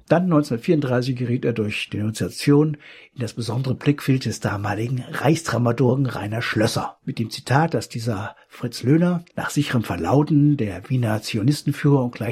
Dann 1934 geriet er durch Denunziation in das besondere Blickfeld des damaligen Reichsdramaturgen Rainer Schlösser. Mit dem Zitat, dass dieser Fritz Löhner nach sicherem Verlauten der Wiener Zionistenführer und gleichzeitig